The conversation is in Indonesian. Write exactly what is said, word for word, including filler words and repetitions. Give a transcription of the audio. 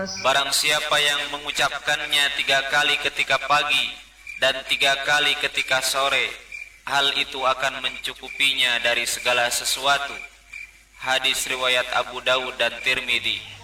Barang siapa yang mengucapkannya tiga kali ketika pagi dan tiga kali ketika sore, hal itu akan mencukupinya dari segala sesuatu. Hadis riwayat Abu Dawud dan Tirmidzi.